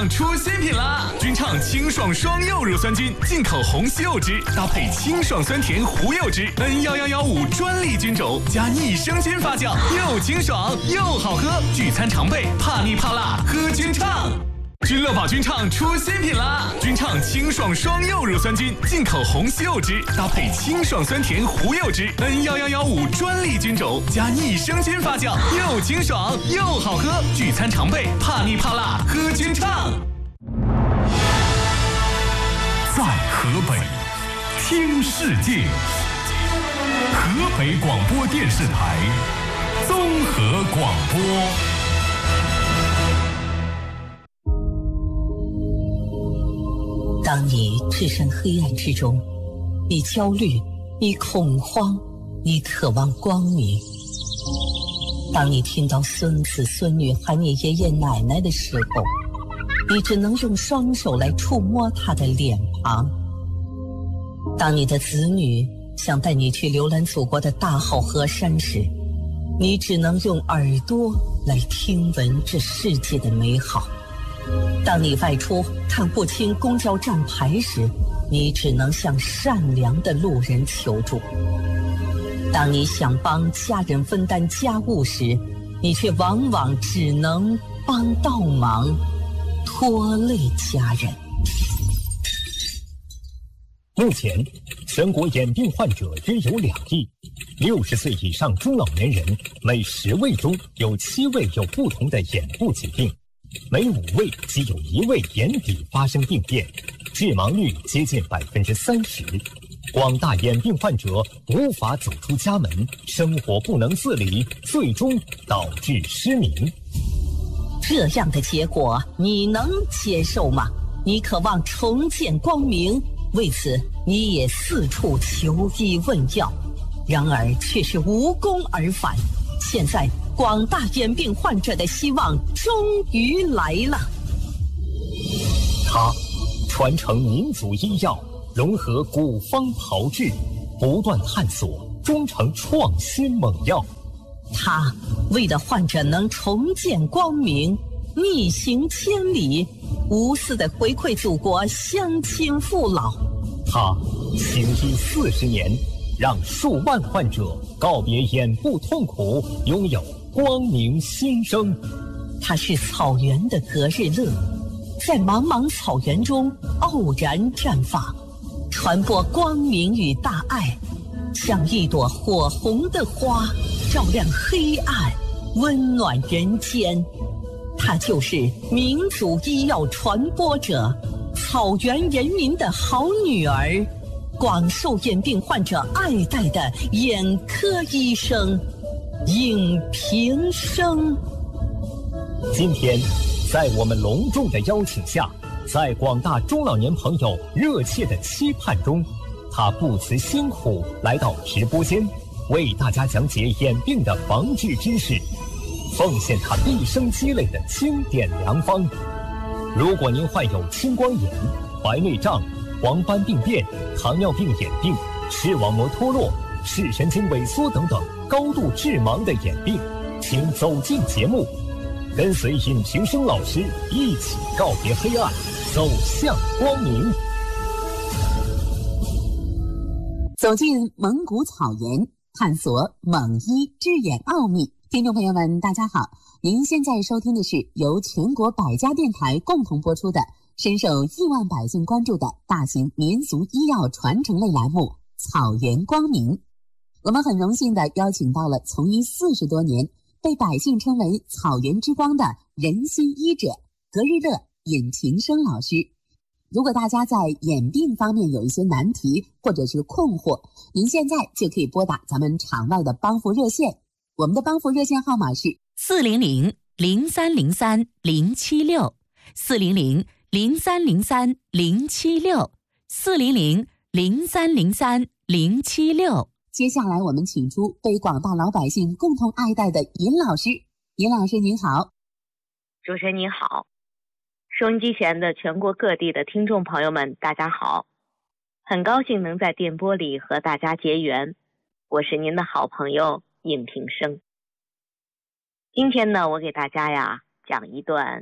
畅出新品啦！君畅清爽双柚乳酸菌，进口红西柚汁搭配清爽酸甜胡柚汁 ，N11115专利菌种加益生菌发酵，又清爽又好喝。聚餐常备，怕腻怕辣喝君畅。君乐宝君畅出新品啦！君畅清爽双柚乳酸菌，进口红西柚汁搭配清爽酸甜胡柚汁 ，N11115专利菌种加益生菌发酵，又清爽又好喝。聚餐常备，怕腻怕辣喝君畅。 在河北听世界，河北广播电视台综合广播。 当你置身黑暗之中，你焦虑，你恐慌，你渴望光明。当你听到孙子孙女喊你爷爷奶奶的时候，你只能用双手来触摸他的脸庞。当你的子女想带你去浏览祖国的大好河山时，你只能用耳朵来听闻这世界的美好。当你外出看不清公交站牌时，你只能向善良的路人求助。当你想帮家人分担家务时，你却往往只能帮倒忙，拖累家人。 目前，全国眼病患者约有2亿，60岁以上中老年人每10位中有7位有不同的眼部疾病。每5位即有1位眼底发生病变，致盲率接近30%。广大眼病患者无法走出家门，生活不能自理，最终导致失明。 这样的结果你能接受吗？你渴望重见光明，为此你也四处求医问药，然而却是无功而返。现在广大眼病患者的希望终于来了。 他传承民族医药，融合古方炮制，不断探索，终成创新猛药。 他为了患者能重见光明，逆行千里，无私的回馈祖国乡亲父老。 他行医40年，让数万患者告别眼部痛苦，拥有光明新生。 他是草原的格日乐，在茫茫草原中傲然绽放，传播光明与大爱，像一朵火红的花，照亮黑暗，温暖人间。他就是民族医药传播者，草原人民的好女儿，广受眼病患者爱戴的眼科医生尹平生。 今天，在我们隆重的邀请下，在广大中老年朋友热切的期盼中，他不辞辛苦来到直播间，为大家讲解眼病的防治知识，奉献他毕生积累的经典良方。如果您患有青光眼、白内障、黄斑病变、糖尿病眼病、视网膜脱落、视神经萎缩等等高度致盲的眼病，请走进节目，跟随尹平生老师一起告别黑暗，走向光明。 走进蒙古草原，探索蒙医治眼奥秘。听众朋友们，大家好，您现在收听的是由全国百家电台共同播出的深受亿万百姓关注的大型民俗医药传承类栏目《草原光明》。我们很荣幸地邀请到了从医40多年，被百姓称为草原之光的人心医者格日乐尹平生老师。如果大家在眼病方面有一些难题或者是困惑，您现在就可以拨打咱们场外的帮扶热线，我们的帮扶热线号码是 400-303-076，400-0303-076。 接下来我们请出被广大老百姓共同爱戴的尹老师。尹老师您好。 主持人您好，收音机前的全国各地的听众朋友们大家好，很高兴能在电波里和大家结缘，我是您的好朋友尹平生。今天呢，我给大家讲一段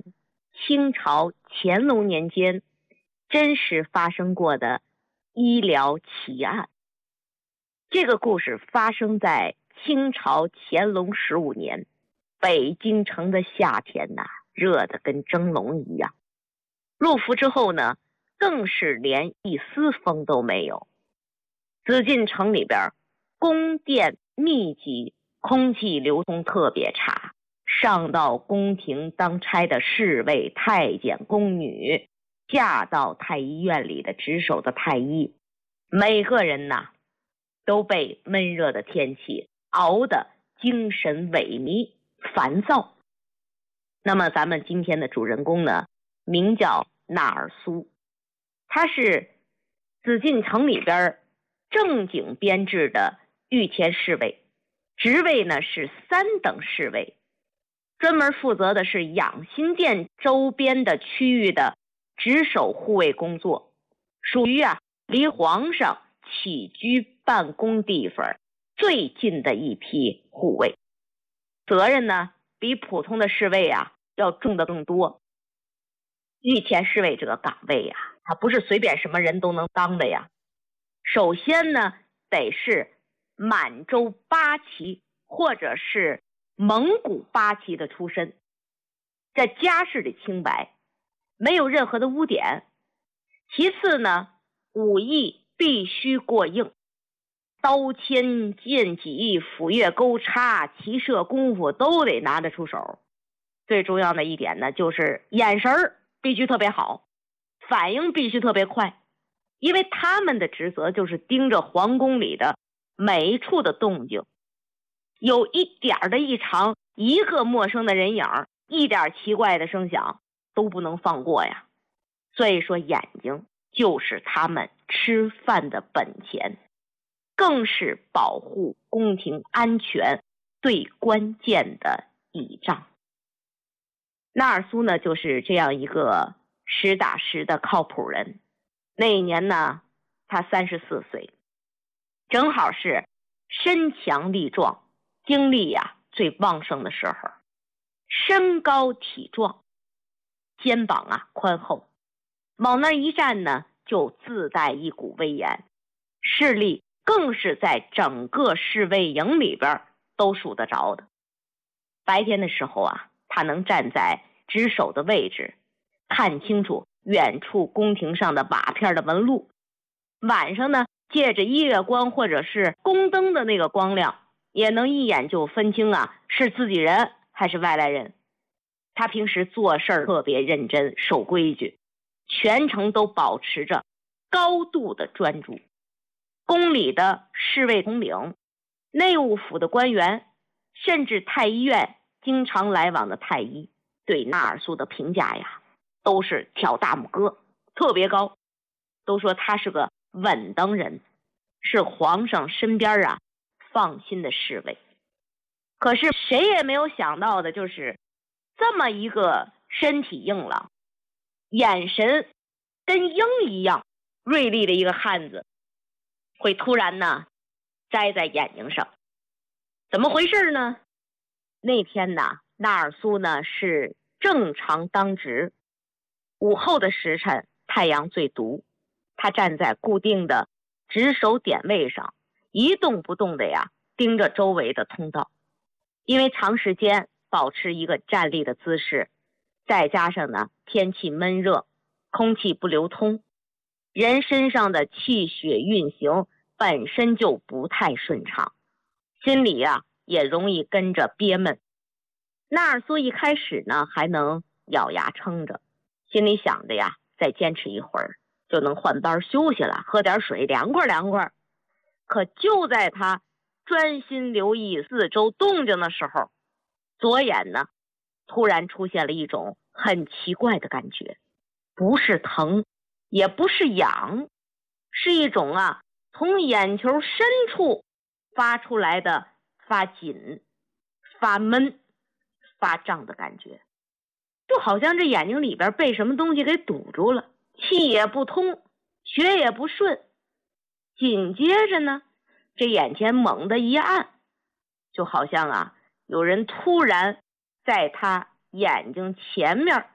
清朝乾隆年间真实发生过的医疗奇案。这个故事发生在清朝乾隆15年，北京城的夏天呐，热得跟蒸笼一样。入伏之后呢，更是连一丝风都没有。紫禁城里边宫殿密集，空气流通特别差，上到宫廷当差的侍卫、太监、宫女，下到太医院里的值守的太医，每个人呐都被闷热的天气熬得精神萎靡、烦躁。那么咱们今天的主人公呢，名叫纳尔苏，他是紫禁城里边正经编制的御前侍卫，职位呢是3等侍卫，专门负责的是养心殿周边的区域的值守护卫工作，属于离皇上起居办公地方最近的一批护卫，责任呢比普通的侍卫要重得更多。御前侍卫这个岗位他不是随便什么人都能当的呀。首先呢，得是满洲八旗或者是蒙古八旗的出身，这家世的清白，没有任何的污点。其次呢，武艺必须过硬，刀枪剑戟斧钺钩叉骑射功夫都得拿得出手。最重要的一点呢，就是眼神必须特别好，反应必须特别快，因为他们的职责就是盯着皇宫里的每一处的动静，有一点的异常，一个陌生的人影，一点奇怪的声响都不能放过呀。所以说眼睛就是他们吃饭的本钱，更是保护宫廷安全最关键的倚仗。纳尔苏呢，就是这样一个实打实的靠谱人。那一年呢，他34岁，正好是身强力壮、精力最旺盛的时候。身高体壮，肩膀宽厚，往那一站呢，就自带一股威严，势力更是在整个侍卫营里边都数得着的。白天的时候他能站在值守的位置，看清楚远处宫廷上的瓦片的纹路。晚上呢，借着一月光或者是宫灯的那个光亮，也能一眼就分清是自己人还是外来人。他平时做事特别认真，守规矩，全程都保持着高度的专注。宫里的侍卫统领、内务府的官员，甚至太医院经常来往的太医，对纳尔苏的评价都是挑大拇哥，特别高，都说他是个稳当人，是皇上身边放心的侍卫。可是谁也没有想到的，就是这么一个身体硬朗、眼神跟鹰一样锐利的一个汉子，会突然摘在眼睛上。怎么回事呢？那天纳尔苏是正常当值，午后的时辰太阳最毒，他站在固定的值守点位上，一动不动的盯着周围的通道。因为长时间保持一个站立的姿势，再加上天气闷热，空气不流通，人身上的气血运行本身就不太顺畅，心里也容易跟着憋闷。纳尔苏一开始还能咬牙撑着，心里想着再坚持一会儿就能换班休息了，喝点水凉快凉快。可就在他专心留意四周动静的时候，左眼突然出现了一种很奇怪的感觉，不是疼也不是痒，是一种从眼球深处发出来的发紧、发闷、发胀的感觉，就好像这眼睛里边被什么东西给堵住了，气也不通，血也不顺。紧接着呢，这眼前猛地一暗，就好像有人突然在他眼睛前面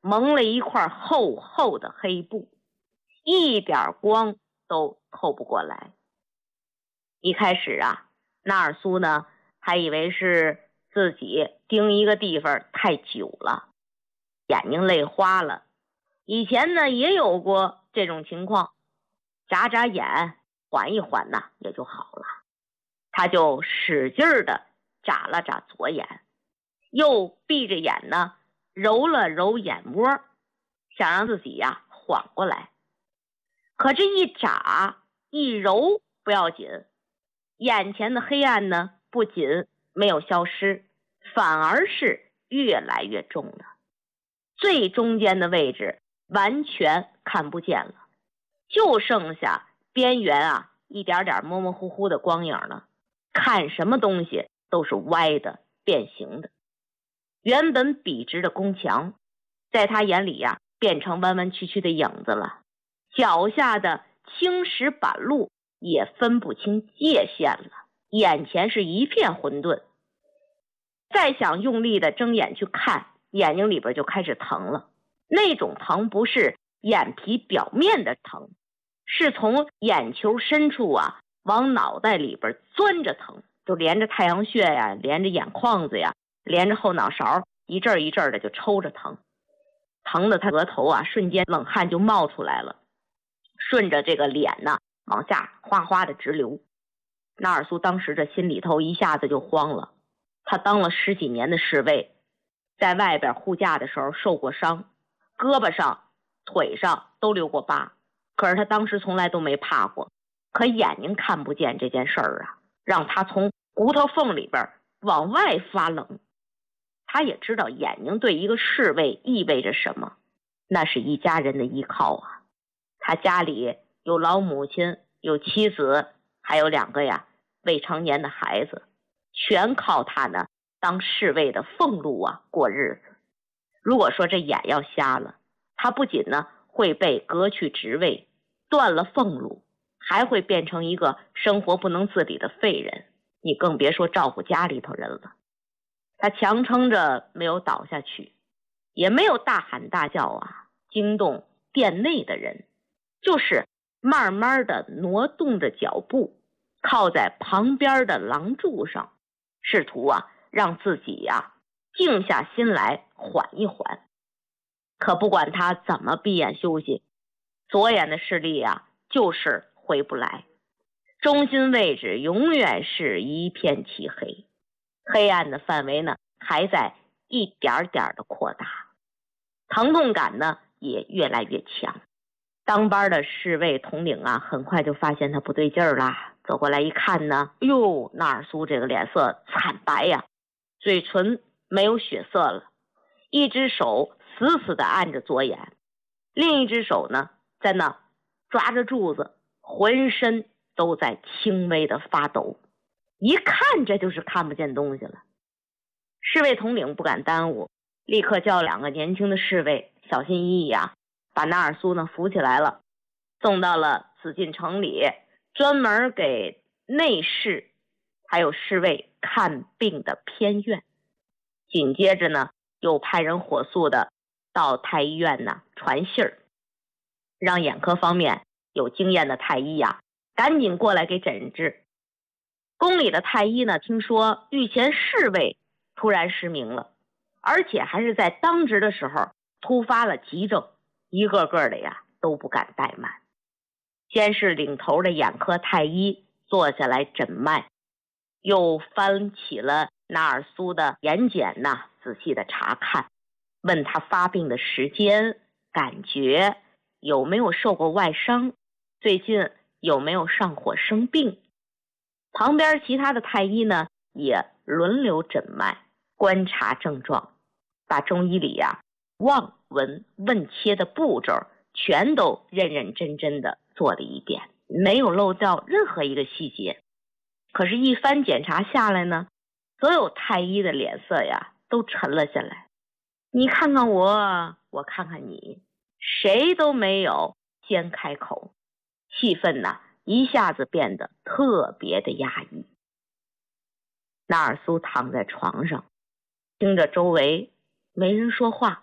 蒙了一块厚厚的黑布，一点光都透不过来。一开始啊，纳尔苏呢还以为是自己盯一个地方太久了，眼睛累花了。以前呢也有过这种情况，眨眨眼缓一缓呢也就好了。他就使劲的眨了眨左眼，又闭着眼呢揉了揉眼窝，想让自己呀缓过来。可这一眨一揉不要紧，眼前的黑暗呢不仅没有消失，反而是越来越重了。最中间的位置完全看不见了，就剩下边缘啊一点点模模糊糊的光影了，看什么东西都是歪的变形的。原本笔直的宫墙在他眼里呀变成弯弯曲曲的影子了，脚下的青石板路也分不清界限了，眼前是一片混沌。再想用力的睁眼去看，眼睛里边就开始疼了。那种疼不是眼皮表面的疼，是从眼球深处啊往脑袋里边钻着疼，就连着太阳穴呀，连着眼眶子呀，连着后脑勺，一阵一阵的就抽着疼，疼的他额头啊瞬间冷汗就冒出来了，顺着这个脸呢往下哗哗的直流。纳尔苏当时这心里头一下子就慌了，他当了10几年的侍卫，在外边护驾的时候受过伤，胳膊上腿上都留过疤，可是他当时从来都没怕过。可眼睛看不见这件事儿啊，让他从骨头缝里边往外发冷。他也知道眼睛对一个侍卫意味着什么，那是一家人的依靠啊。他家里有老母亲，有妻子，还有2个呀未成年的孩子，全靠他呢当侍卫的俸禄啊过日子。如果说这眼要瞎了，他不仅呢会被革去职位，断了俸禄，还会变成一个生活不能自理的废人，你更别说照顾家里头人了。他强撑着没有倒下去，也没有大喊大叫啊惊动殿内的人，就是慢慢的挪动着脚步，靠在旁边的廊柱上，试图啊让自己呀静下心来缓一缓。可不管他怎么闭眼休息，左眼的视力啊就是回不来，中心位置永远是一片漆黑，黑暗的范围呢还在一点点的扩大，疼痛感呢也越来越强。当班的侍卫统领啊很快就发现他不对劲儿了，走过来一看呢，哟，纳尔苏这个脸色惨白呀，嘴唇没有血色了，一只手死死地按着左眼，另一只手呢在那抓着柱子，浑身都在轻微的发抖，一看这就是看不见东西了。侍卫统领不敢耽误，立刻叫2个年轻的侍卫小心翼翼啊把纳尔苏呢扶起来了，送到了紫禁城里专门给内侍还有侍卫看病的偏院。紧接着呢又派人火速的到太医院呢传信儿，让眼科方面有经验的太医呀赶紧过来给诊治。宫里的太医呢听说御前侍卫突然失明了，而且还是在当值的时候突发了急症，一个个的呀都不敢怠慢。先是领头的眼科太医坐下来诊脉，又翻起了纳尔苏的眼睑呐，仔细的查看，问他发病的时间、感觉，有没有受过外伤，最近有没有上火生病。旁边其他的太医呢也轮流诊脉，观察症状，把中医里呀望闻问切的步骤全都认认真真的做了一遍，没有漏掉任何一个细节。可是一番检查下来呢，所有太医的脸色呀都沉了下来，你看看我，我看看你，谁都没有先开口，气氛呢一下子变得特别的压抑。纳尔苏躺在床上，听着周围没人说话，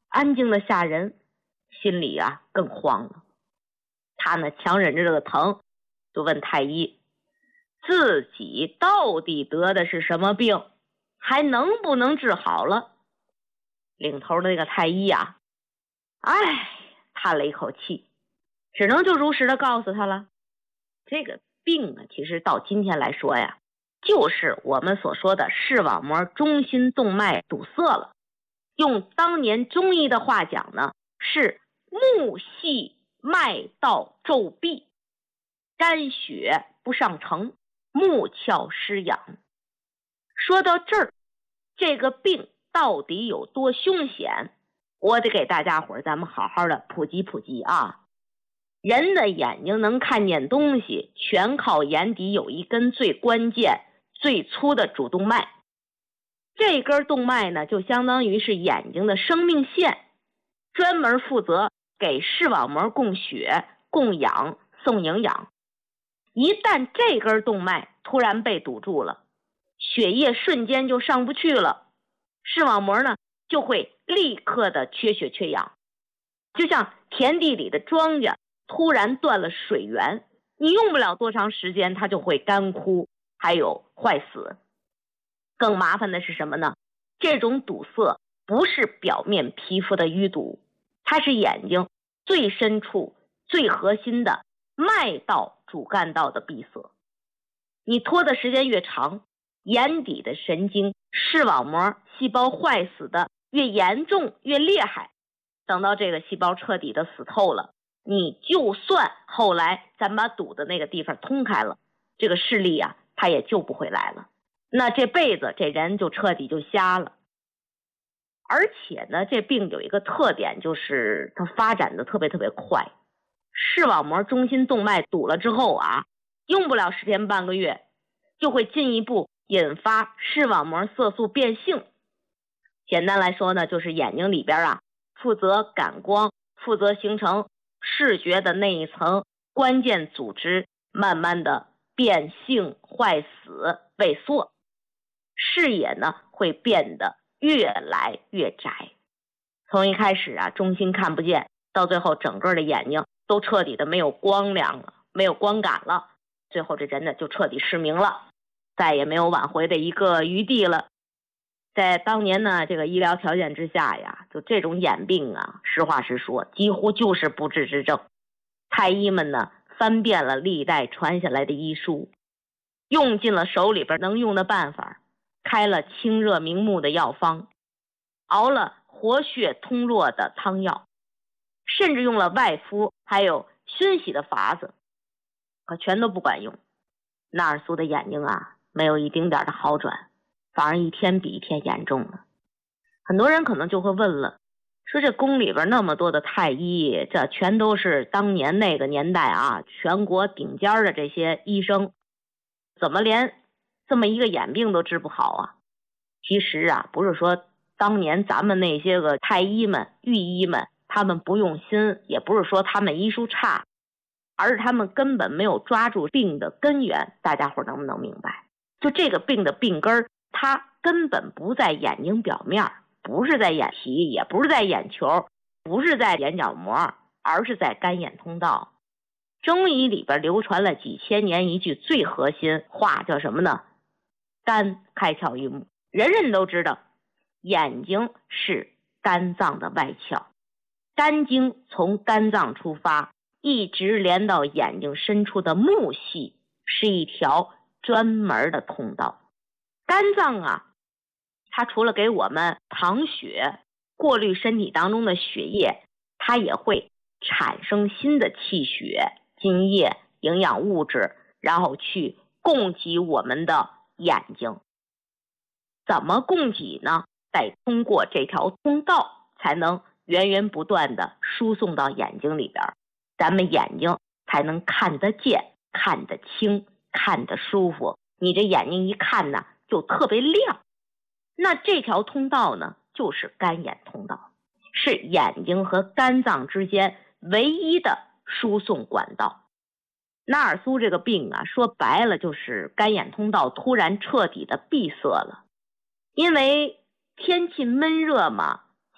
安静的吓人，心里啊更慌了。他呢强忍着这个疼，就问太医，自己到底得的是什么病，还能不能治好了？领头的那个太医啊，叹了一口气，只能就如实的告诉他了，这个病呢，其实到今天来说呀，就是我们所说的视网膜中心动脉堵塞了。用当年中医的话讲呢，是目细脉道骤闭，肝血不上承，目窍失养。说到这儿，这个病到底有多凶险，我得给大家伙儿咱们好好的普及普及啊。人的眼睛能看见东西，全靠眼底有一根最关键最粗的主动脉。这根动脉呢，就相当于是眼睛的生命线，专门负责给视网膜供血、供氧、送营养。一旦这根动脉突然被堵住了，血液瞬间就上不去了，视网膜呢就会立刻的缺血缺氧，就像田地里的庄稼突然断了水源，你用不了多长时间它就会干枯，还有坏死。更麻烦的是什么呢？这种堵塞不是表面皮肤的淤堵，它是眼睛最深处最核心的脉道主干道的闭塞。你拖的时间越长，眼底的神经视网膜细胞坏死的越严重越厉害，等到这个细胞彻底的死透了，你就算后来咱把堵的那个地方通开了，这个视力啊它也救不回来了，那这辈子这人就彻底就瞎了。而且呢，这病有一个特点，就是它发展的特别快。视网膜中心动脉堵了之后啊，用不了10天半个月，就会进一步引发视网膜色素变性。简单来说呢，就是眼睛里边啊，负责感光、负责形成视觉的那一层关键组织，慢慢的变性、坏死、萎缩，视野呢会变得越来越窄。从一开始啊，中心看不见，到最后整个的眼睛都彻底的没有光亮了，没有光感了，最后这人呢就彻底失明了，再也没有挽回的一个余地了。在当年呢这个医疗条件之下呀，就这种眼病啊，实话实说几乎就是不治之症。太医们呢翻遍了历代传下来的医书，用尽了手里边能用的办法，开了清热明目的药方，熬了活血通络的汤药，甚至用了外敷还有熏洗的法子，可全都不管用。纳尔苏的眼睛啊没有一丁点的好转，反而一天比一天严重了。很多人可能就会问了，说这宫里边那么多的太医，这全都是当年那个年代啊全国顶尖的这些医生，怎么连这么一个眼病都治不好啊？其实啊，不是说当年咱们那些个太医们、御医们他们不用心，也不是说他们医术差，而是他们根本没有抓住病的根源。大家伙能不能明白？就这个病的病根，它根本不在眼睛表面，不是在眼皮，也不是在眼球，不是在眼角膜，而是在肝眼通道。中医里边流传了几千年一句最核心话，叫什么呢？肝开窍于目。人人都知道，眼睛是肝脏的外窍，肝经从肝脏出发，一直连到眼睛深处的目系，是一条专门的通道。肝脏啊，它除了给我们藏血、过滤身体当中的血液，它也会产生新的气血、津液、营养物质，然后去供给我们的眼睛。怎么供给呢？得通过这条通道，才能源源不断的输送到眼睛里边，咱们眼睛才能看得见、看得清、看得舒服。你这眼睛一看呢，就特别亮。那这条通道呢，就是肝眼通道，是眼睛和肝脏之间唯一的输送管道。纳尔苏这个病啊，说白了就是肝眼通道突然彻底的闭塞了。因为天气闷热嘛，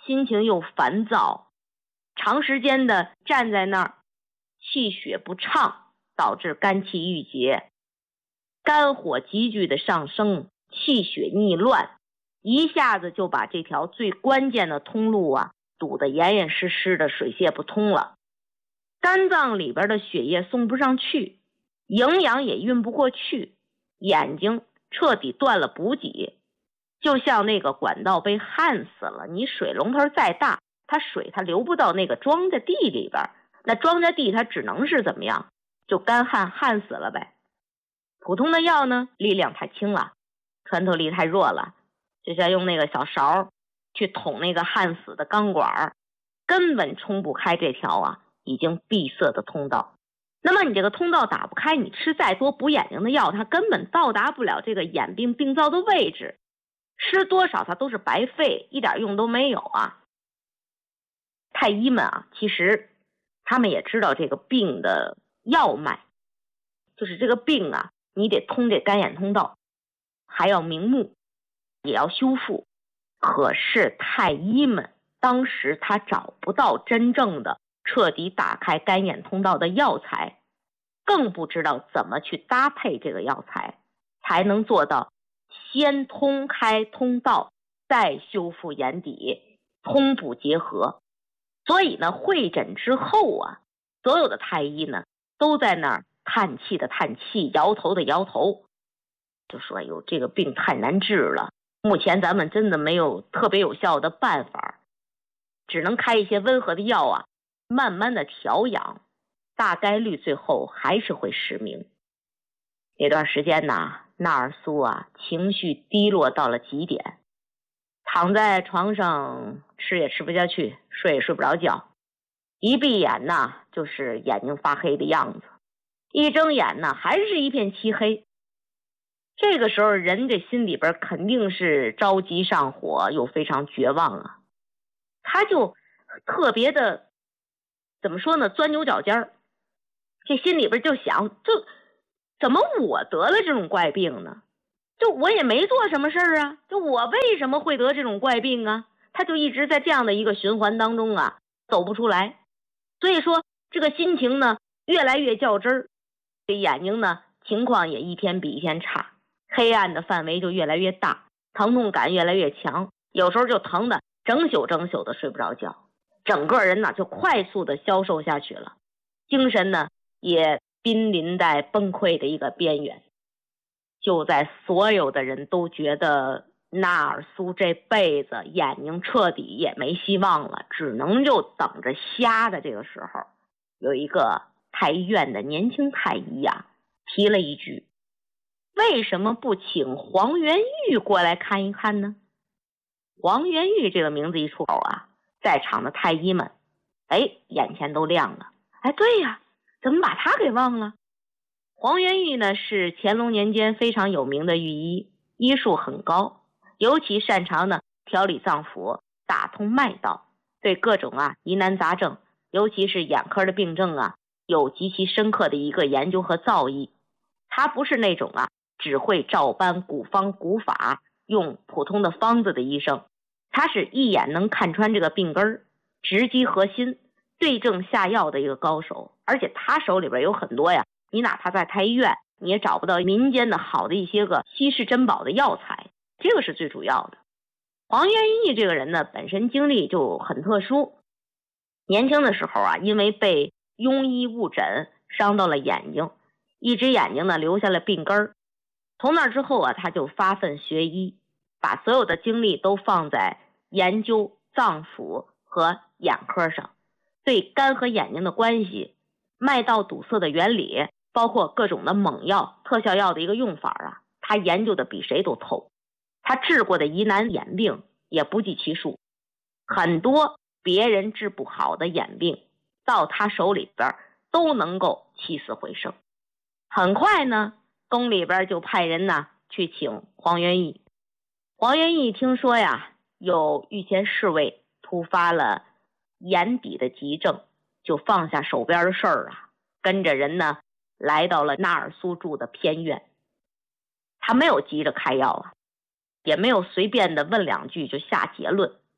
心情又烦躁，长时间的站在那儿，气血不畅，导致肝气郁结，肝火急剧的上升，气血逆乱，一下子就把这条最关键的通路啊堵得严严实实的，水泄不通了。肝脏里边的血液送不上去，营养也运不过去，眼睛彻底断了补给，就像那个管道被焊死了，你水龙头再大，水它流不到那个庄稼地里边，那庄稼地它只能是怎么样，就干焊死了呗。普通的药呢，力量太轻了，穿透力太弱了，就像用那个小勺去捅那个焊死的钢管，根本冲不开这条啊已经闭塞的通道。那么你这个通道打不开，你吃再多补眼睛的药，它根本到达不了这个眼病病灶的位置，吃多少它都是白费，一点用都没有啊。太医们啊，其实他们也知道这个病的要脉，就是这个病啊，你得通这肝眼通道，还要明目，也要修复。可是太医们当时他找不到真正的彻底打开肝眼通道的药材，更不知道怎么去搭配这个药材，才能做到先通开通道，再修复眼底，通补结合。所以呢，会诊之后啊，所有的太医呢都在那儿叹气的叹气，摇头的摇头，就说哟，这个病太难治了，目前咱们真的没有特别有效的办法，只能开一些温和的药啊，慢慢的调养，大概率最后还是会失明。那段时间呢，纳尔苏啊情绪低落到了极点，躺在床上吃也吃不下去，睡也睡不着觉，一闭眼呢就是眼睛发黑的样子，一睁眼呢还是一片漆黑。这个时候人这心里边肯定是着急上火，又非常绝望啊，他就特别的怎么说呢，钻牛角尖儿，这心里边就想，就怎么我得了这种怪病呢？就我也没做什么事儿啊，就我为什么会得这种怪病啊？他就一直在这样的一个循环当中啊，走不出来。所以说这个心情呢越来越较真儿，这眼睛呢情况也一天比一天差，黑暗的范围就越来越大，疼痛感越来越强，有时候就疼的整宿的睡不着觉，整个人呢就快速的消瘦下去了，精神呢也濒临在崩溃的一个边缘。就在所有的人都觉得纳尔苏这辈子眼睛彻底也没希望了，只能就等着瞎的这个时候，有一个太医院的年轻太医啊提了一句，为什么不请黄元玉过来看一看呢？黄元玉这个名字一出口啊，在场的太医们眼前都亮了，对呀，怎么把他给忘了？黄元玉呢是乾隆年间非常有名的御医，医术很高，尤其擅长呢调理脏腑，打通脉道，对各种疑难杂症，尤其是眼科的病症啊，有极其深刻的一个研究和造诣。他不是那种只会照搬古方古法，用普通的方子的医生，他是一眼能看穿这个病根，直击核心，对症下药的一个高手。而且他手里边有很多你哪怕在太医院你也找不到民间的好的一些个稀世珍宝的药材，这个是最主要的。黄元义这个人呢本身经历就很特殊，年轻的时候因为被庸医误诊伤到了眼睛，一只眼睛呢留下了病根，从那之后他就发奋学医，把所有的精力都放在研究脏腑和眼科上，对肝和眼睛的关系，脉道堵塞的原理，包括各种的猛药特效药的一个用法他研究的比谁都透。他治过的疑难眼病也不计其数，很多别人治不好的眼病到他手里边都能够起死回生。很快呢，宫里边就派人去请黄元义。黄元义听说有御前侍卫突发了眼底的急症，就放下手边的事儿跟着人来到了纳尔苏住的偏院。他没有急着开药也没有随便的问两句就下结论，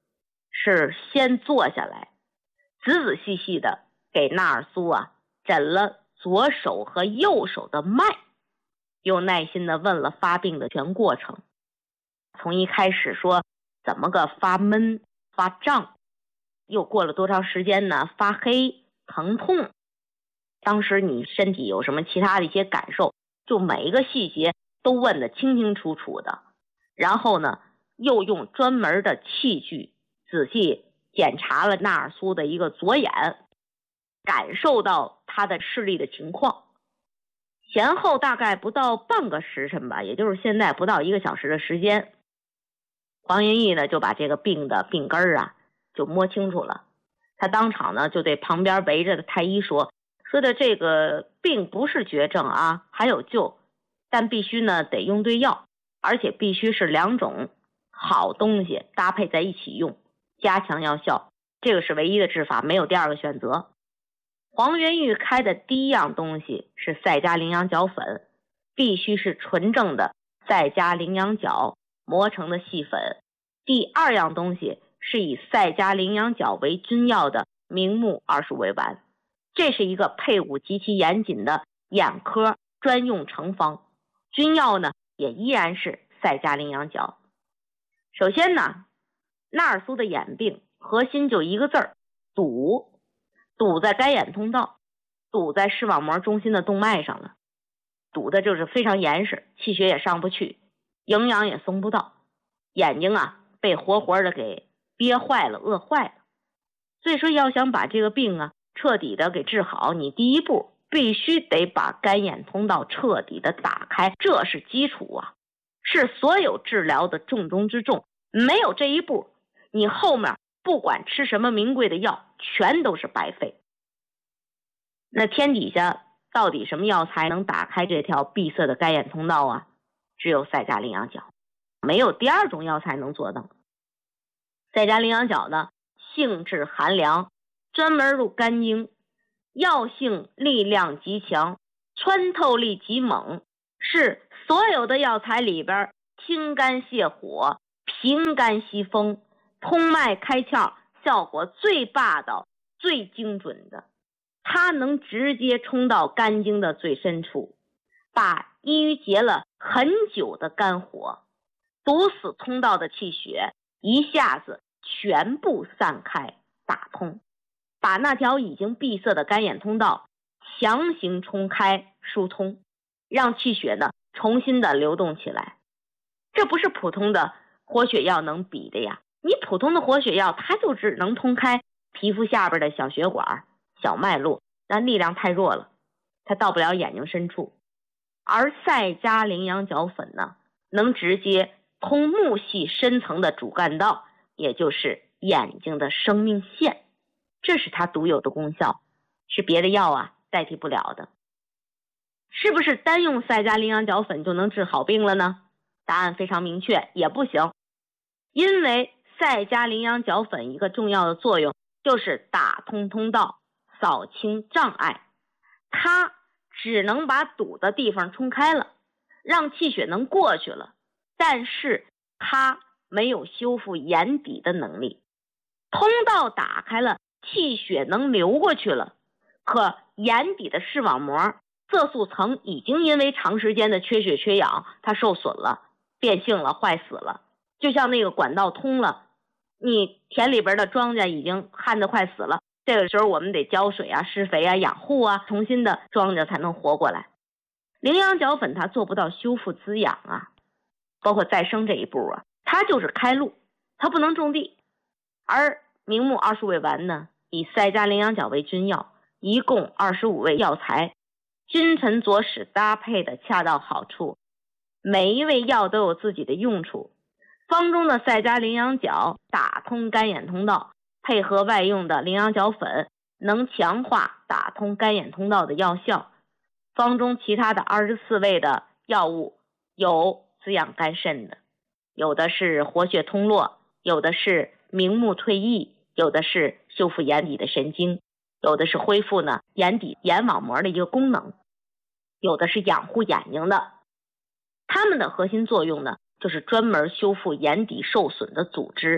是先坐下来，仔仔细细的给纳尔苏诊了左手和右手的脉，又耐心的问了发病的全过程。从一开始说怎么个发闷、发胀，又过了多长时间呢？发黑、疼痛，当时你身体有什么其他的一些感受，就每一个细节都问得清清楚楚的。然后呢，又用专门的器具仔细检查了纳尔苏的一个左眼，感受到他的视力的情况。前后大概不到半个时辰吧，也就是现在不到1个小时的时间，黄云逸呢就把这个病的病根就摸清楚了。他当场呢就对旁边围着的太医说的这个病不是绝症还有救，但必须呢得用对药，而且必须是2种好东西搭配在一起用，加强药效，这个是唯一的治法，没有第2个选择。黄元玉开的第1样东西是赛加羚羊角粉，必须是纯正的赛加羚羊角磨成的细粉。第2样东西是以赛加羚羊角为君药的明目25味丸，这是一个配伍极其严谨的眼科专用成方，君药呢也依然是赛加羚羊角。首先呢，纳尔苏的眼病核心就一个字儿，堵在该眼通道，堵在视网膜中心的动脉上了，堵的就是非常严实，气血也上不去，营养也送不到，眼睛被活活的给憋坏了、饿坏了。所以说要想把这个病彻底的给治好，你第一步必须得把干眼通道彻底的打开，这是基础是所有治疗的重中之重。没有这一步，你后面不管吃什么名贵的药，全都是白费。那天底下到底什么药材能打开这条闭塞的干眼通道只有赛加羚羊角，没有第2种药材能做到。赛加羚羊角呢，性质寒凉，专门入肝经，药性力量极强，穿透力极猛，是所有的药材里边清肝泻火、平肝息风、通脉开窍效果最霸道、最精准的。它能直接冲到肝经的最深处，把抑郁结了很久的肝火、堵死通道的气血一下子全部散开打通，把那条已经闭塞的干眼通道强行冲开疏通，让气血呢重新的流动起来。这不是普通的活血药能比的呀，你普通的活血药它就只能通开皮肤下边的小血管、小脉络，那力量太弱了，它到不了眼睛深处。而赛加羚羊角粉呢，能直接通目系深层的主干道，也就是眼睛的生命线，这是它独有的功效，是别的药代替不了的。是不是单用赛加羚羊角粉就能治好病了呢？答案非常明确，也不行。因为赛加羚羊角粉一个重要的作用就是打通通道，扫清障碍，它只能把堵的地方冲开了，让气血能过去了，但是它没有修复眼底的能力。通道打开了，气血能流过去了，可眼底的视网膜色素层已经因为长时间的缺血缺氧，它受损了，变性了，坏死了。就像那个管道通了，你田里边的庄稼已经旱得快死了，这个时候我们得浇水施肥养护重新的庄稼才能活过来。羚羊角粉它做不到修复滋养包括再生这一步它就是开路，它不能种地。而明目25味丸呢，以赛加羚羊角为君药，一共25味药材，君臣佐使搭配的恰到好处，每一味药都有自己的用处。方中的赛加羚羊角打通干眼通道，配合外用的羚羊角粉，能强化打通干眼通道的药效。方中其他的24味的药物，有滋养肝肾的，有的是活血通络，有的是明目退翳，有的是修复眼底的神经，有的是恢复眼底眼网膜的一个功能，有的是养护眼睛的。它们的核心作用呢，就是专门修复眼底受损的组织，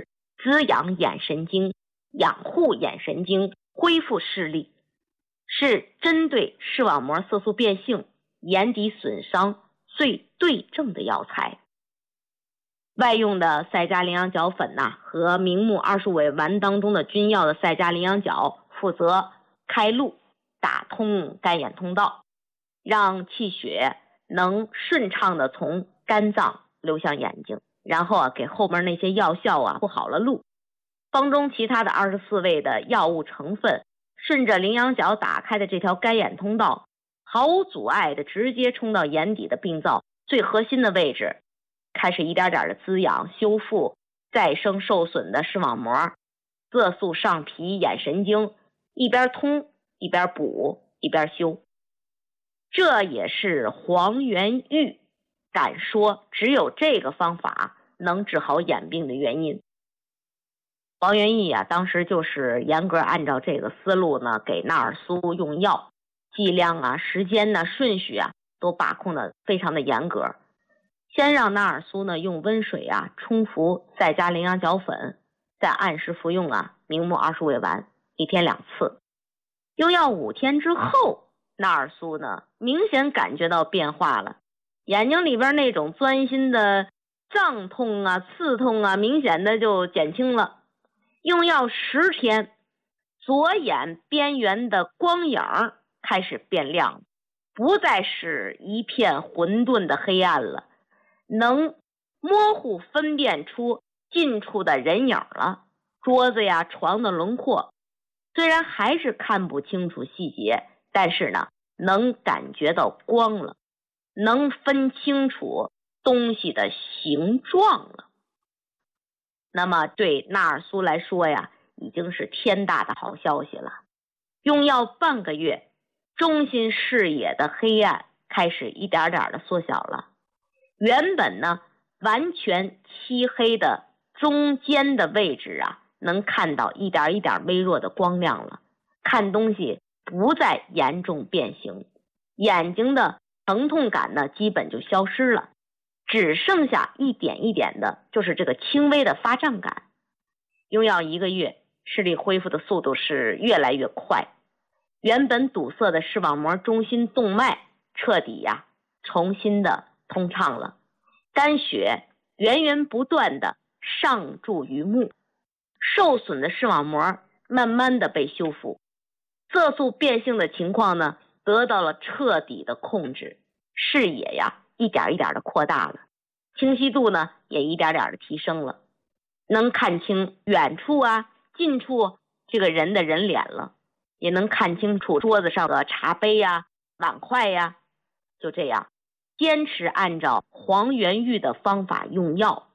滋养眼神经、养护眼神经、恢复视力，是针对视网膜色素变性、眼底损伤最对症的药材。外用的赛迦羚羊角粉和明目20尾丸当中的君药的赛迦羚羊角负责开路，打通干眼通道，让气血能顺畅的从肝脏流向眼睛，然后给后面那些药效铺好了路。方中其他的24味的药物成分顺着羚羊角打开的这条干眼通道，毫无阻碍的直接冲到眼底的病灶最核心的位置，开始一点点的滋养、修复再生受损的视网膜、色素上皮、眼神经，一边通一边补一边修。这也是黄元玉敢说只有这个方法能治好眼病的原因。黄元玉当时就是严格按照这个思路给纳尔苏用药，剂量时间顺序都把控的非常的严格。先让纳尔苏用温水冲服赛迦羚羊角粉，再按时服用明目20尾丸，一天2次。用药5天之后，纳尔苏明显感觉到变化了，眼睛里边那种钻心的胀痛刺痛明显的就减轻了。用药10天，左眼边缘的光影开始变亮，不再是一片混沌的黑暗了，能模糊分辨出近处的人影了。桌子床的轮廓虽然还是看不清楚细节，但是能感觉到光了，能分清楚东西的形状了。那么对纳尔苏来说已经是天大的好消息了。用药半个月，中心视野的黑暗开始一点点的缩小了。原本完全漆黑的中间的位置能看到一点一点微弱的光亮了，看东西不再严重变形，眼睛的疼痛感基本就消失了，只剩下一点一点的就是这个轻微的发胀感。用药1个月，视力恢复的速度是越来越快，原本堵塞的视网膜中心动脉彻底重新的通畅了，肝血源源不断的上注于目，受损的视网膜慢慢的被修复，色素变性的情况得到了彻底的控制，视野一点一点的扩大了，清晰度也一点点的提升了，能看清远处近处这个人的人脸了，也能看清楚桌子上的茶杯碗筷就这样坚持按照黄元玉的方法用药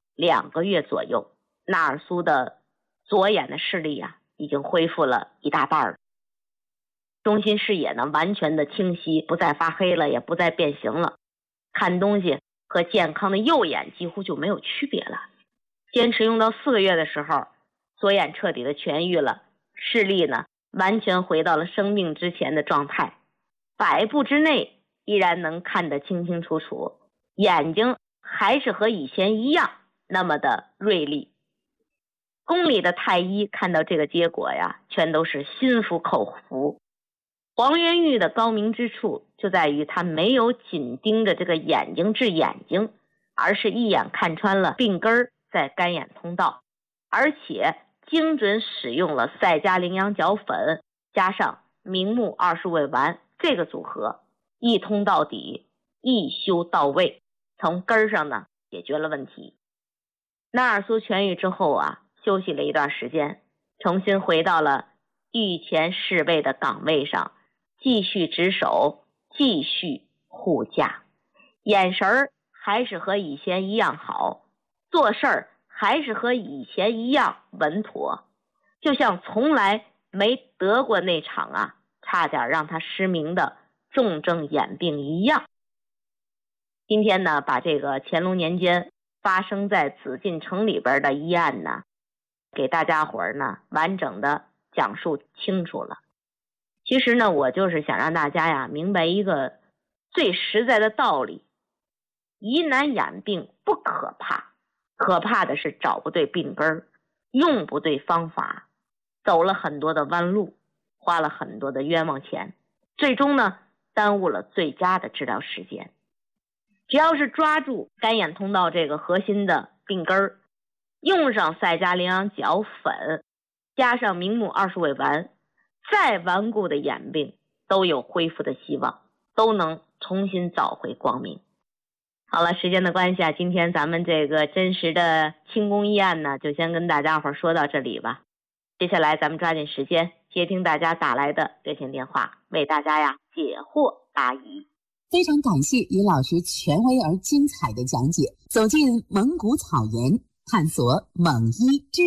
2个月左右，纳尔苏的左眼的视力已经恢复了一大半了，中心视野完全的清晰，不再发黑了，也不再变形了，看东西和健康的右眼几乎就没有区别了。坚持用到4个月的时候，左眼彻底的痊愈了，视力完全回到了生病之前的状态，100步之内依然能看得清清楚楚，眼睛还是和以前一样那么的锐利。宫里的太医看到这个结果全都是心服口服。黄元玉的高明之处就在于他没有紧盯着这个眼睛治眼睛，而是一眼看穿了病根在干眼通道，而且精准使用了赛迦羚羊角粉加上明目20尾丸这个组合，一通到底，一修到位，从根上解决了问题。纳尔苏痊愈之后休息了一段时间，重新回到了御前侍卫的岗位上，继续值守，继续护驾，眼神还是和以前一样好，做事儿还是和以前一样稳妥，就像从来没得过那场差点让他失明的重症眼病一样。今天把这个乾隆年间发生在紫禁城里边的医案给大家伙完整的讲述清楚了。其实我就是想让大家明白一个最实在的道理，疑难眼病不可怕，可怕的是找不对病根， 用不对方法，走了很多的弯路，花了很多的冤枉钱，最终呢耽误了最佳的治疗时间。只要是抓住干眼通道这个核心的病根儿，用上赛加羚羊角粉，加上明目20味丸，再顽固的眼病都有恢复的希望，都能重新找回光明。好了，时间的关系啊，今天咱们这个真实的清宫医案呢，就先跟大家伙说到这里吧。接下来咱们抓紧时间接听大家打来的热线电话，为大家呀解惑答疑。 非常感谢于老师权威而精彩的讲解，走进蒙古草原，探索蒙医之